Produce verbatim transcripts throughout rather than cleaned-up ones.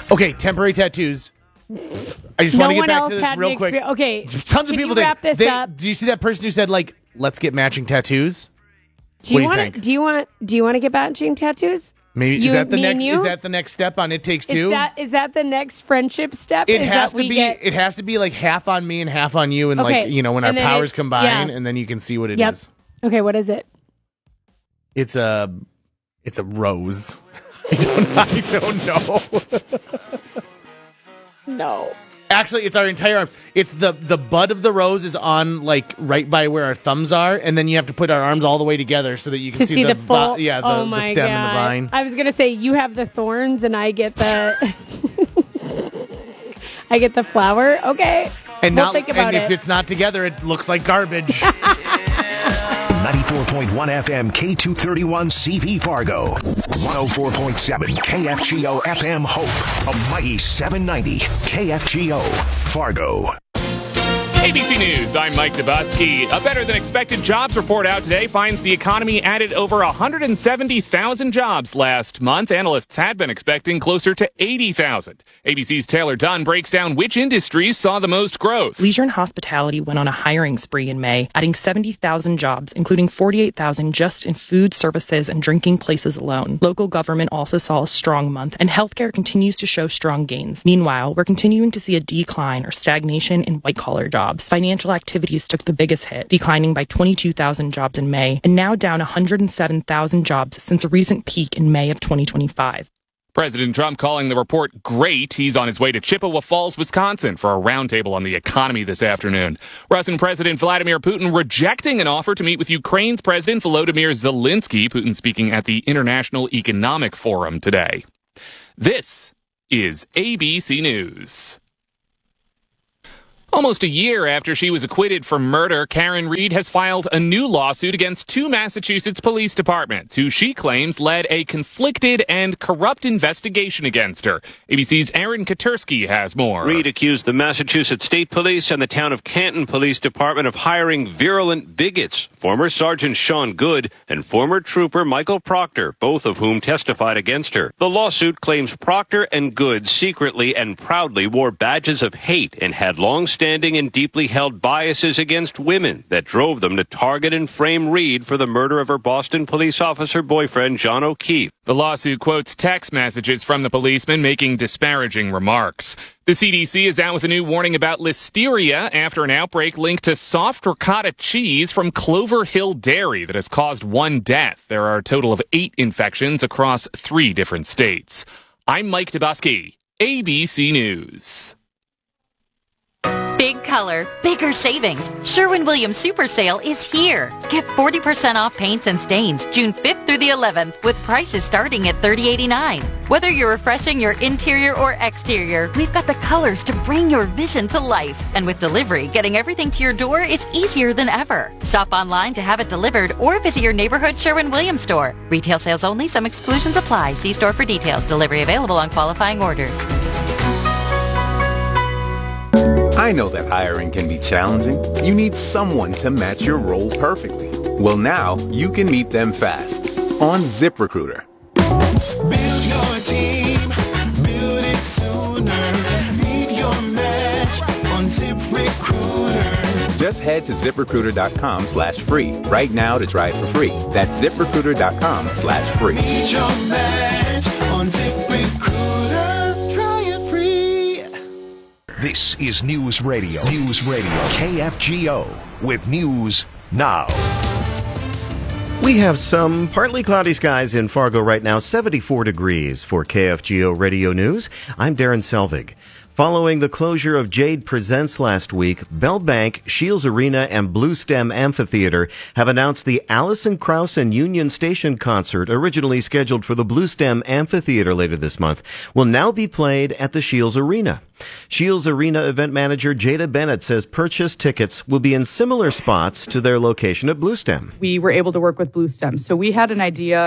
Okay, temporary tattoos. I just no want to get back one to else this had real an quick. Experience. Okay, tons of can people you think. wrap this they, up? Do you see that person who said, like, let's get matching tattoos? Do what you do you want? think? Do you want? Do you want to get matching tattoos? Maybe You, is that the me next? and you? Is that the next step on It Takes Two? Is that is that the next friendship step? It is has that to we be. Get... It has to be like half on me and half on you, and Okay, like you know when our and then powers it's- combine, yeah. and then you can see what it is. Yep. Okay, what is it? It's a. It's a rose. I don't. I don't know. No. Actually, it's our entire arms. It's the the bud of the rose is on like right by where our thumbs are, and then you have to put our arms all the way together so that you can To see, see the, the full. vi- yeah the, oh the my stem God. and the vine. I was gonna say you have the thorns and I get the. I get the flower. Okay. And we'll not, think about and if it. it's not together, it looks like garbage. ninety-four point one F M K two thirty-one C V Fargo. one oh four point seven K F G O F M Hope. A mighty seven ninety K F G O Fargo. A B C News, I'm Mike Dubusky. A better-than-expected jobs report out today finds the economy added over one hundred seventy thousand jobs last month. Analysts had been expecting closer to eighty thousand. A B C's Taylor Dunn breaks down which industries saw the most growth. Leisure and hospitality went on a hiring spree in May, adding seventy thousand jobs, including forty-eight thousand just in food, services, and drinking places alone. Local government also saw a strong month, and healthcare continues to show strong gains. Meanwhile, we're continuing to see a decline or stagnation in white-collar jobs. Financial activities took the biggest hit, declining by twenty-two thousand jobs in May, and now down one hundred seven thousand jobs since a recent peak in May of twenty twenty-five. President Trump calling the report great. He's on his way to Chippewa Falls, Wisconsin for a roundtable on the economy this afternoon. Russian President Vladimir Putin rejecting an offer to meet with Ukraine's President Volodymyr Zelensky. Putin speaking at the International Economic Forum today. This is A B C News. Almost a year after she was acquitted for murder, Karen Reed has filed a new lawsuit against two Massachusetts police departments, who she claims led a conflicted and corrupt investigation against her. A B C's Aaron Katursky has more. Reed accused the Massachusetts State Police and the town of Canton Police Department of hiring virulent bigots, former Sergeant Sean Good and former Trooper Michael Proctor, both of whom testified against her. The lawsuit claims Proctor and Good secretly and proudly wore badges of hate and had long-standing and deeply held biases against women that drove them to target and frame Reed for the murder of her Boston police officer boyfriend, John O'Keefe. The lawsuit quotes text messages from the policeman making disparaging remarks. The C D C is out with a new warning about listeria after an outbreak linked to soft ricotta cheese from Clover Hill Dairy that has caused one death. There are a total of eight infections across three different states. I'm Mike Dubusky, A B C News. Big color, bigger savings. Sherwin-Williams Super Sale is here. Get forty percent off paints and stains June fifth through the eleventh with prices starting at thirty eighty-nine. Whether you're refreshing your interior or exterior, we've got the colors to bring your vision to life. And with delivery, getting everything to your door is easier than ever. Shop online to have it delivered or visit your neighborhood Sherwin-Williams store. Retail sales only. Some exclusions apply. See store for details. Delivery available on qualifying orders. I know that hiring can be challenging. You need someone to match your role perfectly. Well, now you can meet them fast on ZipRecruiter. Build your team, build it sooner. Meet your match on ZipRecruiter. Just head to ZipRecruiter.com slash free right now to try it for free. That's ZipRecruiter.com slash free. Meet your match on ZipRecruiter. Try it free. This is News Radio. News Radio. K F G O with News Now. We have some partly cloudy skies in Fargo right now, seventy-four degrees for K F G O Radio News. I'm Darren Selvig. Following the closure of Jade Presents last week, Bell Bank, Shields Arena, and Blue Stem Amphitheater have announced the Alison Krauss and Union Station concert, originally scheduled for the Blue Stem Amphitheater later this month, will now be played at the Shields Arena. Shields Arena event manager Jada Bennett says purchased tickets will be in similar spots to their location at Blue Stem. We were able to work with Blue Stem. So we had an idea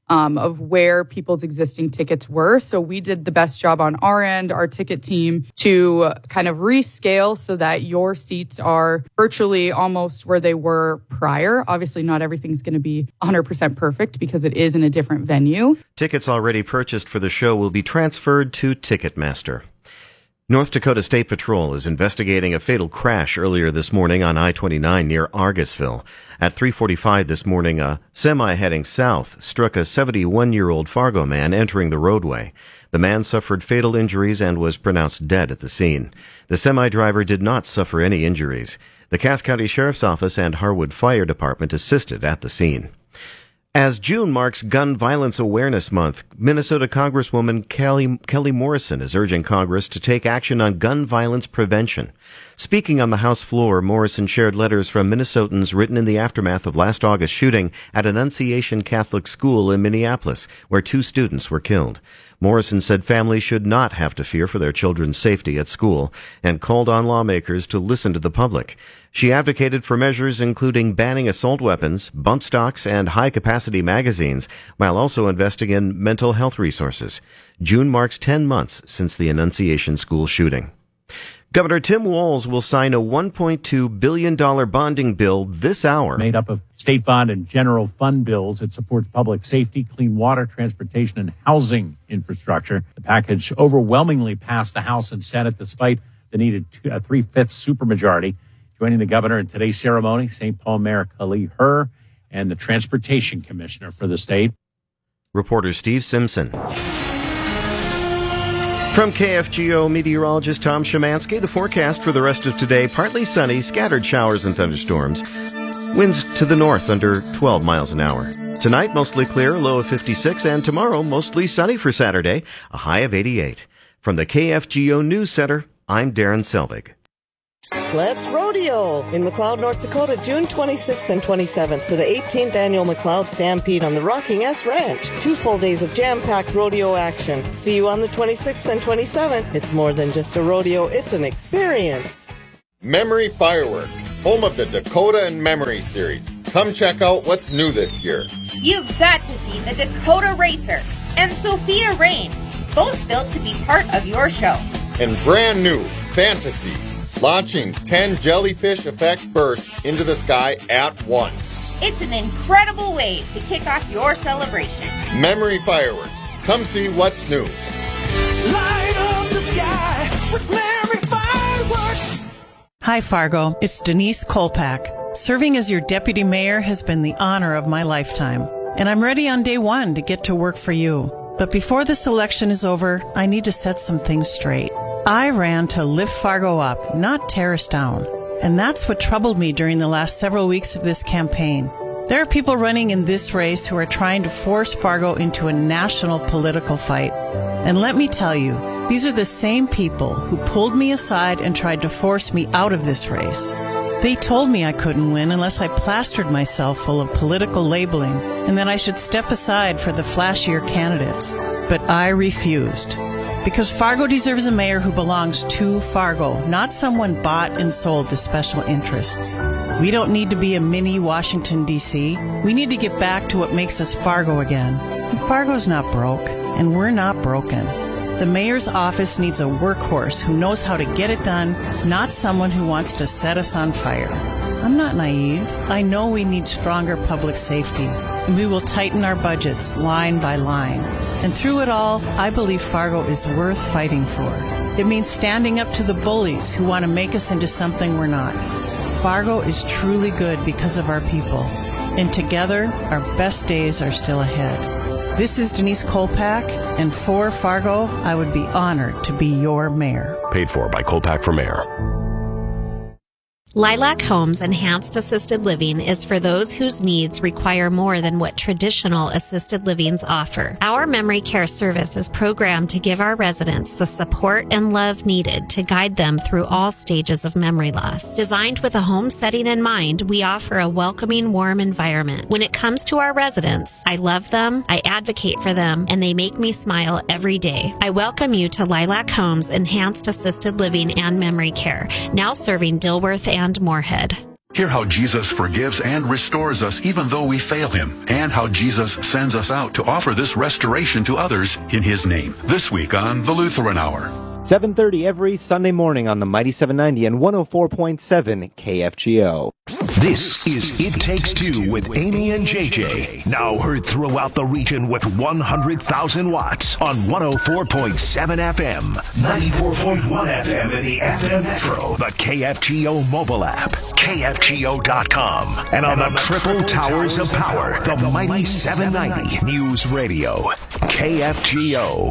um, of where people's existing tickets were. So we did the best job on our end, our ticket team, to kind of rescale so that your seats are virtually almost where they were prior. Obviously, not everything's going to be one hundred percent perfect because it is in a different venue. Tickets already purchased for the show will be transferred to Ticketmaster. North Dakota State Patrol is investigating a fatal crash earlier this morning on I twenty-nine near Argusville. At three forty-five this morning, a semi heading south struck a seventy-one-year-old Fargo man entering the roadway. The man suffered fatal injuries and was pronounced dead at the scene. The semi-driver did not suffer any injuries. The Cass County Sheriff's Office and Harwood Fire Department assisted at the scene. As June marks Gun Violence Awareness Month, Minnesota Congresswoman Kelly, Kelly Morrison is urging Congress to take action on gun violence prevention. Speaking on the House floor, Morrison shared letters from Minnesotans written in the aftermath of last August's shooting at Annunciation Catholic School in Minneapolis, where two students were killed. Morrison said families should not have to fear for their children's safety at school and called on lawmakers to listen to the public. She advocated for measures including banning assault weapons, bump stocks, and high-capacity magazines, while also investing in mental health resources. June marks ten months since the Annunciation School shooting. Governor Tim Walz will sign a one point two billion dollars bonding bill this hour. Made up of state bond and general fund bills. It supports public safety, clean water, transportation, and housing infrastructure. The package overwhelmingly passed the House and Senate despite the needed two, a three-fifths supermajority. Joining the governor in today's ceremony, Saint Paul Mayor Khalid Herr and the Transportation Commissioner for the state. Reporter Steve Simpson. From K F G O meteorologist Tom Szymanski, the forecast for the rest of today: partly sunny, scattered showers and thunderstorms. Winds to the north under twelve miles an hour. Tonight, mostly clear, low of fifty-six, and tomorrow, mostly sunny for Saturday, a high of eighty-eight. From the K F G O News Center, I'm Darren Selvig. Let's rodeo in McLeod, North Dakota, June twenty-sixth and twenty-seventh for the eighteenth annual McLeod Stampede on the Rocking S Ranch. Two full days of jam-packed rodeo action. See you on the twenty-sixth and twenty-seventh. It's more than just a rodeo, it's an experience. Memory Fireworks, home of the Dakota and Memory series. Come check out what's new this year. You've got to see the Dakota Racer and Sophia Rain, both built to be part of your show. And brand new, Fantasy, launching ten jellyfish effect bursts into the sky at once. It's an incredible way to kick off your celebration. Memory Fireworks. Come see what's new. Light up the sky with Memory Fireworks. Hi, Fargo. It's Denise Kolpak. Serving as your deputy mayor has been the honor of my lifetime, and I'm ready on day one to get to work for you. But before this election is over, I need to set some things straight. I ran to lift Fargo up, not tear us down. And that's what troubled me during the last several weeks of this campaign. There are people running in this race who are trying to force Fargo into a national political fight. And let me tell you, these are the same people who pulled me aside and tried to force me out of this race. They told me I couldn't win unless I plastered myself full of political labeling and that I should step aside for the flashier candidates. But I refused. Because Fargo deserves a mayor who belongs to Fargo, not someone bought and sold to special interests. We don't need to be a mini Washington, D C We need to get back to what makes us Fargo again. And Fargo's not broke, and we're not broken. The mayor's office needs a workhorse who knows how to get it done, not someone who wants to set us on fire. I'm not naive. I know we need stronger public safety, and we will tighten our budgets line by line. And through it all, I believe Fargo is worth fighting for. It means standing up to the bullies who want to make us into something we're not. Fargo is truly good because of our people. And together, our best days are still ahead. This is Denise Kolpak, and for Fargo, I would be honored to be your mayor. Paid for by Kolpak for Mayor. Lilac Homes Enhanced Assisted Living is for those whose needs require more than what traditional assisted livings offer. Our memory care service is programmed to give our residents the support and love needed to guide them through all stages of memory loss. Designed with a home setting in mind, we offer a welcoming, warm environment. When it comes to our residents, I love them, I advocate for them, and they make me smile every day. I welcome you to Lilac Homes Enhanced Assisted Living and Memory Care, now serving Dilworth and and Moorhead. Hear how Jesus forgives and restores us even though we fail him, and how Jesus sends us out to offer this restoration to others in his name. This week on the Lutheran Hour. seven thirty every Sunday morning on the Mighty seven ninety and one oh four point seven K F G O. This is It Takes Two with Amy and J J. Now heard throughout the region with one hundred thousand watts on one oh four point seven F M, ninety-four point one F M in the F M Metro, the K F G O mobile app, K F G O dot com, and on the triple towers of power, the Mighty seven ninety News Radio, K F G O.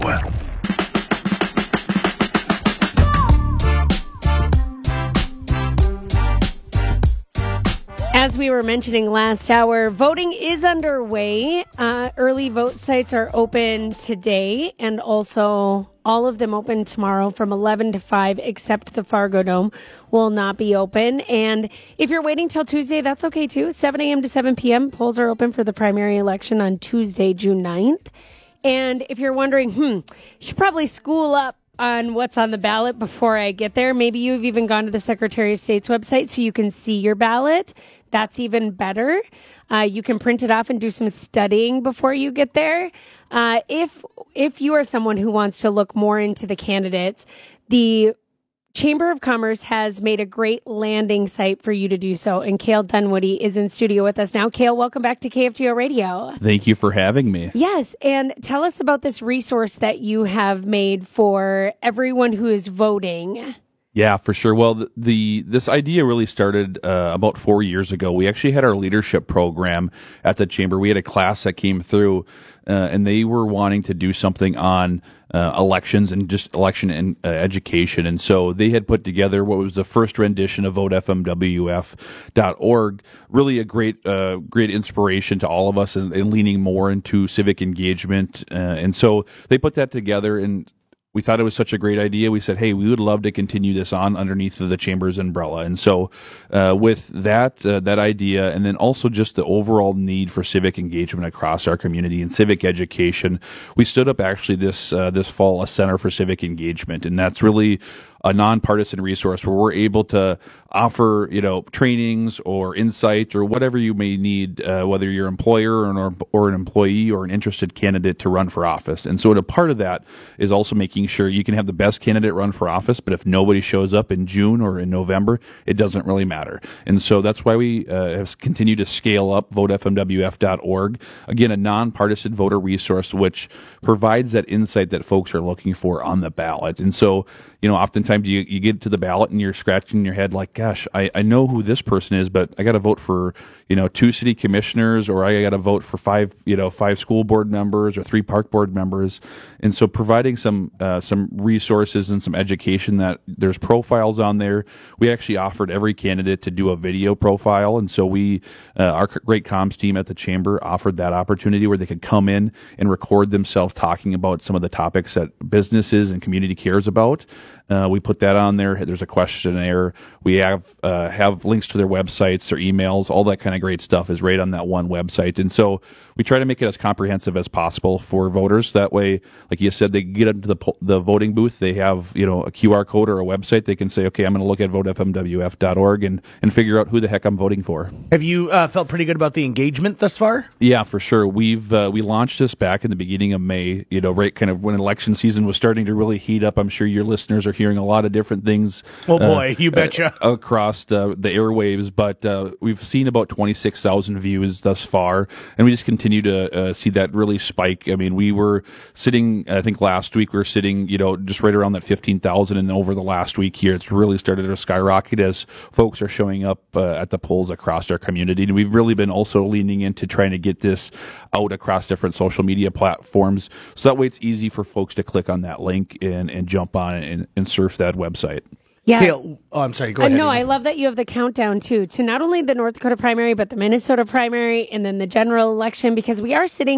As we were mentioning last hour, voting is underway. Uh, early vote sites are open today, and also all of them open tomorrow from eleven to five, except the Fargo Dome will not be open. And if you're waiting till Tuesday, that's okay too. seven a.m. to seven p.m. Polls are open for the primary election on Tuesday, June ninth. And if you're wondering, hmm, should probably school up on what's on the ballot before I get there. Maybe you've even gone to the Secretary of State's website so you can see your ballot. That's even better. Uh, you can print it off and do some studying before you get there. Uh, if if you are someone who wants to look more into the candidates, the Chamber of Commerce has made a great landing site for you to do so. And Cale Dunwoody is in studio with us now. Cale, welcome back to K F G O Radio. Thank you for having me. Yes, and tell us about this resource that you have made for everyone who is voting. Yeah, for sure. Well, the, the this idea really started uh, about four years ago. We actually had our leadership program at the Chamber. We had a class that came through, uh, and they were wanting to do something on uh, elections and just election and uh, education. And so they had put together what was the first rendition of vote F M W F dot org. Really a great, uh, great inspiration to all of us, and, and leaning more into civic engagement. Uh, and so they put that together, and we thought it was such a great idea. We said, hey, we would love to continue this on underneath of the Chamber's umbrella. And so uh, with that uh, that idea, and then also just the overall need for civic engagement across our community and civic education, we stood up actually this uh, this fall a Center for Civic Engagement. And that's really a nonpartisan resource where we're able to offer, you know, trainings or insight or whatever you may need, uh, whether you're an employer or an, or an employee or an interested candidate to run for office. And so a part of that is also making sure you can have the best candidate run for office, but if nobody shows up in June or in November, it doesn't really matter. And so that's why we uh, have continued to scale up vote F M W F dot org. Again, a nonpartisan voter resource which provides that insight that folks are looking for on the ballot. And so, you know, oftentimes you, you get to the ballot and you're scratching your head like, gosh, I, I know who this person is, but I got to vote for, you know, two city commissioners, or I got to vote for five, you know, five school board members or three park board members. And so providing some uh, some resources and some education, that there's profiles on there. We actually offered every candidate to do a video profile. And so we, uh, our great comms team at the Chamber offered that opportunity where they could come in and record themselves talking about some of the topics that businesses and community cares about. Uh, we put that on there. There's a questionnaire. We have uh, have links to their websites, their emails, all that kind of great stuff is right on that one website. And so we try to make it as comprehensive as possible for voters. That way, like you said, they get into the the voting booth. They have, you know, a Q R code or a website. They can say, okay, I'm going to look at vote F M W F dot org and, and figure out who the heck I'm voting for. Have you uh, felt pretty good about the engagement thus far? Yeah, for sure. We've uh, we launched this back in the beginning of May, you know, right kind of when election season was starting to really heat up. I'm sure your listeners are hearing a lot of different things. Oh boy, uh, you betcha. Uh, across the, the airwaves, but uh, we've seen about twenty-six thousand views thus far, and we just continue to uh, see that really spike. I mean, we were sitting, I think last week we were sitting, you know, just right around that fifteen thousand, and over the last week here, it's really started to skyrocket as folks are showing up uh, at the polls across our community. And we've really been also leaning into trying to get this out across different social media platforms, so that way it's easy for folks to click on that link and, and jump on it and, and surf that website. Yeah. Cale, oh, I'm sorry. Go ahead. Uh, no, I love that you have the countdown too, to not only the North Dakota primary, but the Minnesota primary and then the general election, because we are sitting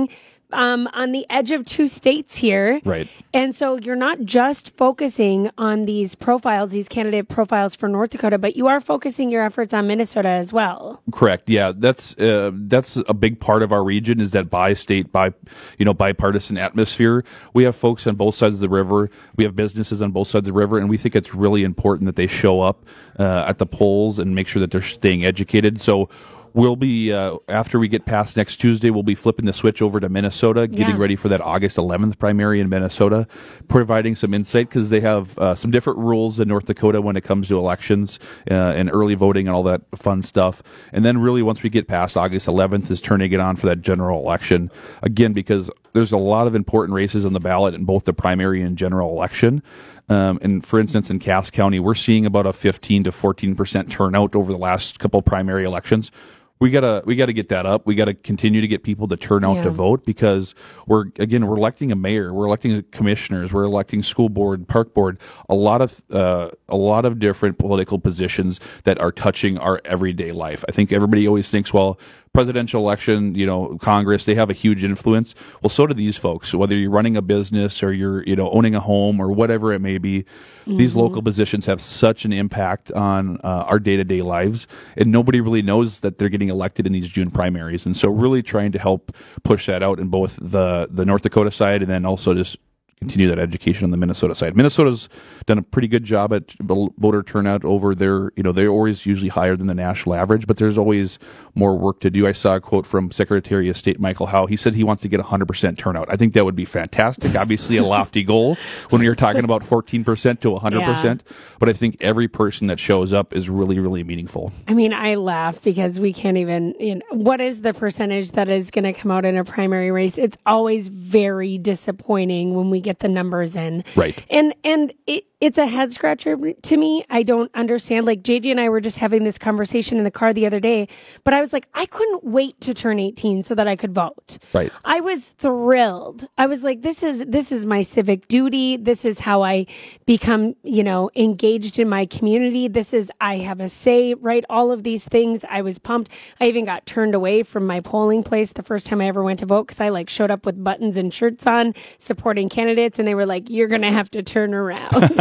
um, on the edge of two states here. Right. And so you're not just focusing on these profiles, these candidate profiles for North Dakota, but you are focusing your efforts on Minnesota as well. Correct. Yeah, that's uh, that's a big part of our region is that bi-state, bi you know, bipartisan atmosphere. We have folks on both sides of the river. We have businesses on both sides of the river, and we think it's really important that they show up uh, at the polls and make sure that they're staying educated. So we'll be, uh, after we get past next Tuesday, we'll be flipping the switch over to Minnesota, getting Yeah. ready for that August eleventh primary in Minnesota, providing some insight because they have uh, some different rules in North Dakota when it comes to elections uh, and early voting and all that fun stuff. And then really once we get past August eleventh is turning it on for that general election. Again, because there's a lot of important races on the ballot in both the primary and general election. Um, and for instance, in Cass County, we're seeing about a fifteen to fourteen percent turnout over the last couple primary elections. We gotta we gotta get that up. We gotta continue to get people to turn out Yeah. to vote because we're again we're electing a mayor, we're electing commissioners, we're electing school board, park board, a lot of uh, a lot of different political positions that are touching our everyday life. I think everybody always thinks, well, presidential election, you know, Congress, they have a huge influence. Well, so do these folks. Whether you're running a business or you're, you know, owning a home or whatever it may be, mm-hmm. these local positions have such an impact on uh, our day-to-day lives, and nobody really knows that they're getting elected in these June primaries. And so really trying to help push that out in both the, the North Dakota side and then also just continue that education on the Minnesota side. Minnesota's done a pretty good job at voter turnout over there. You know, they're always usually higher than the national average, but there's always more work to do. I saw a quote from Secretary of State Michael Howe. He said he wants to get one hundred percent turnout. I think that would be fantastic. Obviously a lofty goal when you're talking about fourteen percent to one hundred percent, yeah. But I think every person that shows up is really, really meaningful. I mean, I laugh because we can't even, you know, what is the percentage that is going to come out in a primary race? It's always very disappointing when we get the numbers in. Right. And, and it, it's a head scratcher to me. I don't understand. Like J J and I were just having this conversation in the car the other day, but I was like, I couldn't wait to turn eighteen so that I could vote. Right. I was thrilled. I was like, this is, this is my civic duty. This is how I become, you know, engaged in my community. This is, I have a say, right? All of these things. I was pumped. I even got turned away from my polling place the first time I ever went to vote because I like showed up with buttons and shirts on supporting candidates, and they were like, you're going to have to turn around.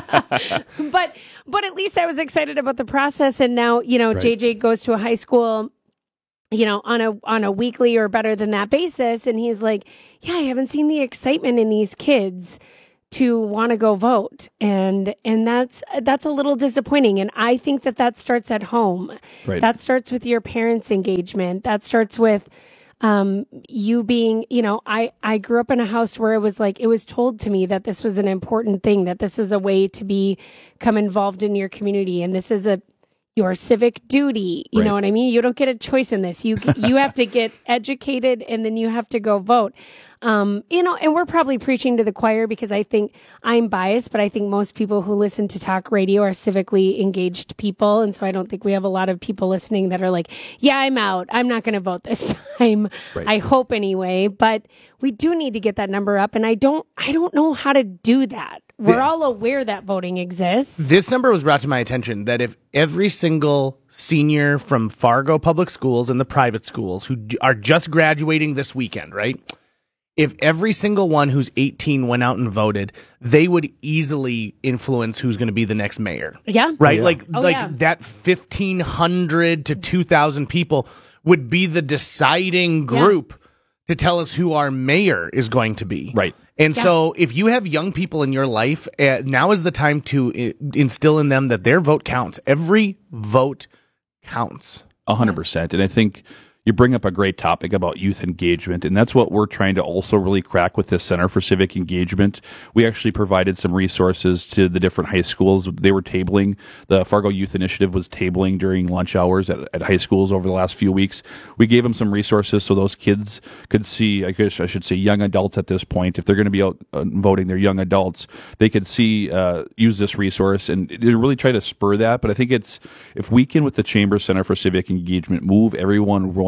but but at least I was excited about the process, and now, you know, right. J J goes to a high school, you know, on a on a weekly or better than that basis, and he's like, yeah, I haven't seen the excitement in these kids to want to go vote, and and that's that's a little disappointing. And I think that that starts at home. Right. That starts with your parents' engagement. That starts with um, you being, you know, I, I grew up in a house where it was like, it was told to me that this was an important thing, that this was a way to become involved in your community. And this is a, your civic duty. You right. know what I mean? You don't get a choice in this. You, you have to get educated, and then you have to go vote. Um, you know, and we're probably preaching to the choir because I think I'm biased, but I think most people who listen to talk radio are civically engaged people. And so I don't think we have a lot of people listening that are like, yeah, I'm out. I'm not going to vote this time. Right. I hope anyway, but we do need to get that number up. And I don't, I don't know how to do that. We're Yeah. all aware that voting exists. This number was brought to my attention that if every single senior from Fargo Public Schools and the private schools who d- are just graduating this weekend, right? If every single one who's eighteen went out and voted, they would easily influence who's going to be the next mayor. Yeah. Right? Oh, yeah. Like Oh, like yeah. that fifteen hundred to two thousand people would be the deciding group to tell us who our mayor is going to be. Right. And Yeah. so if you have young people in your life, uh, now is the time to uh, instill in them that their vote counts. Every vote counts. A hundred percent. And I think you bring up a great topic about youth engagement, and that's what we're trying to also really crack with this Center for Civic Engagement. We actually provided some resources to the different high schools. They were tabling. The Fargo Youth Initiative was tabling during lunch hours at, at high schools over the last few weeks. We gave them some resources so those kids could see, I guess I should say young adults at this point, if they're going to be out uh, voting, they're young adults, they could see, uh, use this resource and to really try to spur that. But I think it's, if we can, with the Chamber Center for Civic Engagement, move everyone one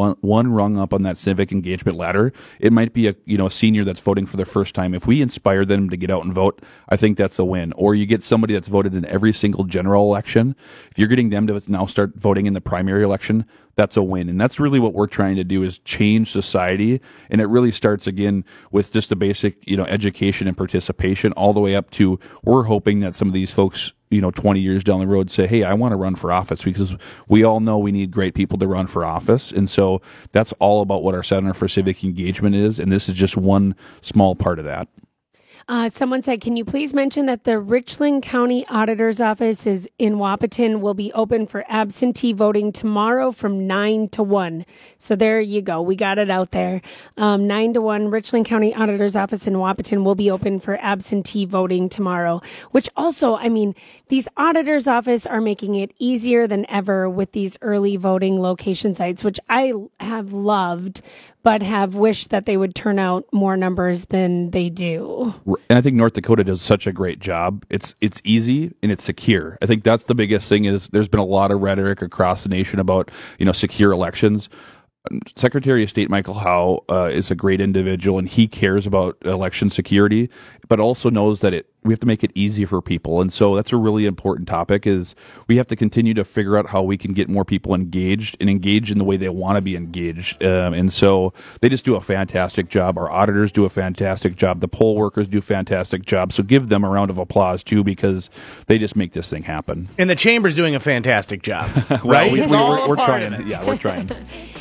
one, one rung up on that civic engagement ladder. It might be a you know a senior that's voting for the first time. If we inspire them to get out and vote, I think that's a win. Or you get somebody that's voted in every single general election. If you're getting them to now start voting in the primary election, that's a win. And that's really what we're trying to do, is change society. And it really starts again with just the basic, you know, education and participation, all the way up to, we're hoping that some of these folks, you know, twenty years down the road say, hey, I want to run for office, because we all know we need great people to run for office. And so that's all about what our Center for Civic Engagement is. And this is just one small part of that. Uh, someone said, can you please mention that the Richland County Auditor's Office is in Wahpeton will be open for absentee voting tomorrow from nine to one. So there you go. We got it out there. Um, nine to one, Richland County Auditor's Office in Wahpeton will be open for absentee voting tomorrow, which also, I mean, these auditors' office are making it easier than ever with these early voting location sites, which I have loved, but have wished that they would turn out more numbers than they do. And I think North Dakota does such a great job. It's it's easy and it's secure. I think that's the biggest thing. Is there's been a lot of rhetoric across the nation about, you know, secure elections. Secretary of State Michael Howe uh, is a great individual, and he cares about election security, but also knows that it we have to make it easy for people. And so that's a really important topic, is we have to continue to figure out how we can get more people engaged and engaged in the way they want to be engaged. Um, and so they just do a fantastic job. Our auditors do a fantastic job. The poll workers do a fantastic job. So give them a round of applause, too, because they just make this thing happen. And the Chamber's doing a fantastic job, well, right? We, we, we're, we're trying. It. Yeah, we're trying.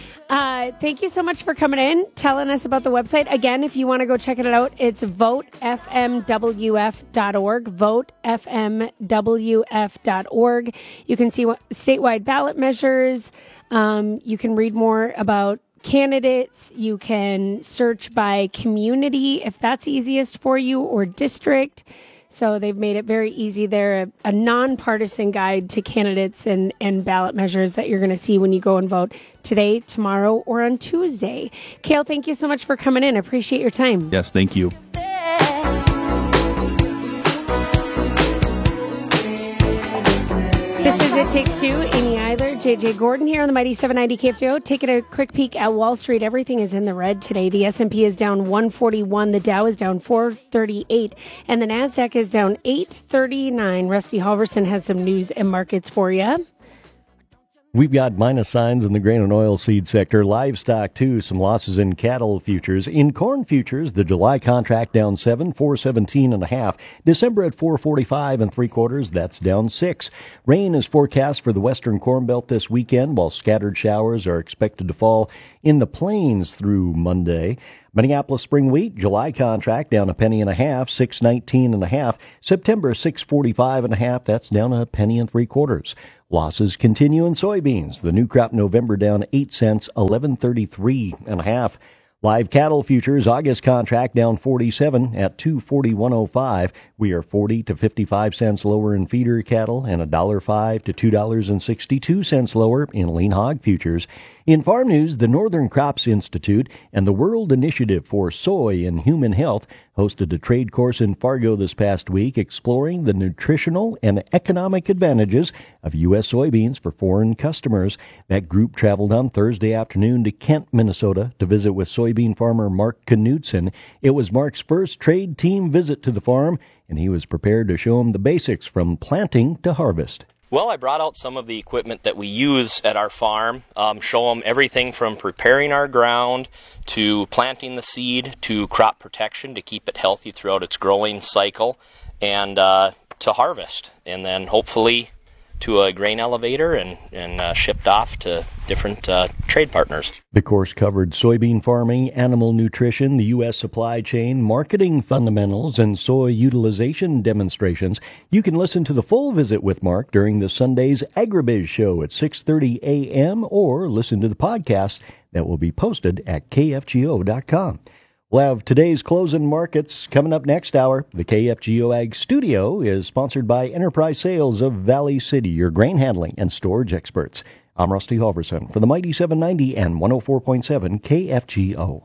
Uh, thank you so much for coming in, telling us about the website. Again, if you want to go check it out, it's vote f m w f dot org, vote f m w f dot org. You can see what statewide ballot measures. Um, you can read more about candidates. You can search by community, if that's easiest for you, or district. So they've made it very easy. They're a, a nonpartisan guide to candidates and, and ballot measures that you're going to see when you go and vote today, tomorrow, or on Tuesday. Cale, thank you so much for coming in. I appreciate your time. Yes, thank you. This is It Takes Two. Amy Eiler, J J Gordon here on the Mighty seven ninety K F G O. Taking a quick peek at Wall Street. Everything is in the red today. The S and P is down one forty-one. The Dow is down four thirty-eight. And the NASDAQ is down eight thirty-nine. Rusty Halverson has some news and markets for you. We've got minus signs in the grain and oilseed sector. Livestock, too. Some losses in cattle futures. In corn futures, the July contract down seven, four seventeen and a half. December at four forty-five and three quarters. That's down six. Rain is forecast for the western Corn Belt this weekend, while scattered showers are expected to fall in the plains through Monday. Minneapolis spring wheat, July contract down a penny and a half, six nineteen and a half. September six forty-five and a half. That's down a penny and three quarters. Losses continue in soybeans. The new crop November down eight cents, eleven thirty-three and a half. Live cattle futures, August contract down forty-seven at two forty-one oh five. We are forty to fifty-five cents lower in feeder cattle and one dollar five to two dollars and sixty-two cents lower in lean hog futures. In farm news, the Northern Crops Institute and the World Initiative for Soy and Human Health hosted a trade course in Fargo this past week exploring the nutritional and economic advantages of U S soybeans for foreign customers. That group traveled on Thursday afternoon to Kent, Minnesota to visit with soybean farmer Mark Knudsen. It was Mark's first trade team visit to the farm, and he was prepared to show him the basics from planting to harvest. Well, I brought out some of the equipment that we use at our farm, um, show them everything from preparing our ground to planting the seed to crop protection to keep it healthy throughout its growing cycle, and uh, to harvest, and then hopefully to a grain elevator and, and uh, shipped off to different uh, trade partners. The course covered soybean farming, animal nutrition, the U S supply chain, marketing fundamentals, and soy utilization demonstrations. You can listen to the full visit with Mark during the Sunday's Agribiz show at six thirty a.m. or listen to the podcast that will be posted at K F G O dot com. We'll have today's closing markets coming up next hour. The K F G O Ag Studio is sponsored by Enterprise Sales of Valley City, your grain handling and storage experts. I'm Rusty Halverson for the Mighty seven ninety and one oh four point seven K F G O.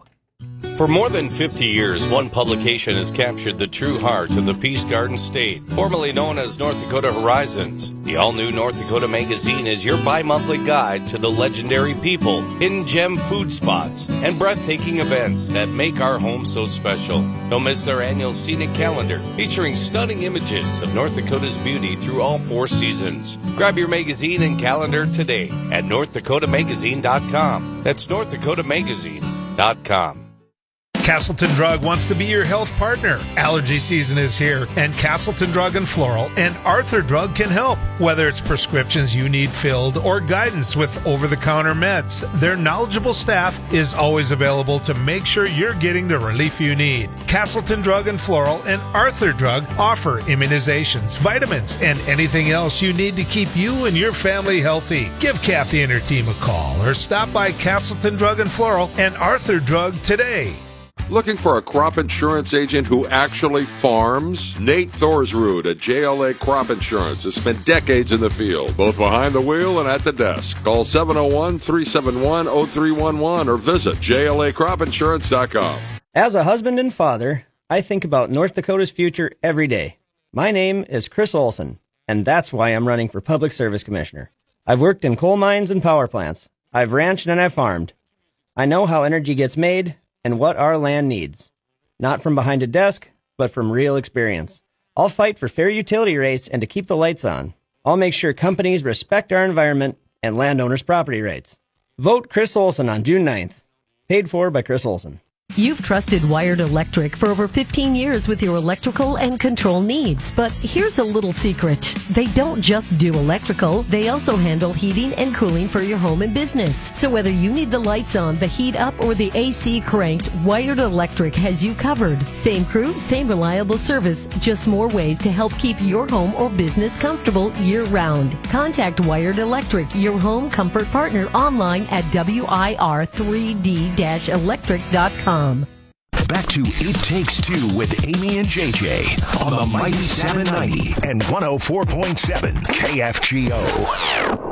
For more than fifty years, one publication has captured the true heart of the Peace Garden State, formerly known as North Dakota Horizons. The all-new North Dakota Magazine is your bi-monthly guide to the legendary people, hidden gem food spots, and breathtaking events that make our home so special. Don't miss their annual scenic calendar, featuring stunning images of North Dakota's beauty through all four seasons. Grab your magazine and calendar today at north dakota magazine dot com. That's north dakota magazine dot com. Castleton Drug wants to be your health partner. Allergy season is here, and Castleton Drug and Floral and Arthur Drug can help. Whether it's prescriptions you need filled or guidance with over-the-counter meds, their knowledgeable staff is always available to make sure you're getting the relief you need. Castleton Drug and Floral and Arthur Drug offer immunizations, vitamins, and anything else you need to keep you and your family healthy. Give Kathy and her team a call or stop by Castleton Drug and Floral and Arthur Drug today. Looking for a crop insurance agent who actually farms? Nate Thorsrud at J L A Crop Insurance has spent decades in the field, both behind the wheel and at the desk. Call seven oh one, three seven one, oh three one one or visit J L A crop insurance dot com. As a husband and father, I think about North Dakota's future every day. My name is Chris Olson, and that's why I'm running for Public Service Commissioner. I've worked in coal mines and power plants. I've ranched and I've farmed. I know how energy gets made and what our land needs. Not from behind a desk, but from real experience. I'll fight for fair utility rates and to keep the lights on. I'll make sure companies respect our environment and landowners' property rights. Vote Chris Olson on June ninth. Paid for by Chris Olson. You've trusted Wired Electric for over fifteen years with your electrical and control needs. But here's a little secret. They don't just do electrical, they also handle heating and cooling for your home and business. So whether you need the lights on, the heat up, or the A C cranked, Wired Electric has you covered. Same crew, same reliable service, just more ways to help keep your home or business comfortable year-round. Contact Wired Electric, your home comfort partner, online at W I R three D electric dot com. Back to It Takes Two with Amy and J J on the Mighty seven ninety and one oh four point seven K F G O.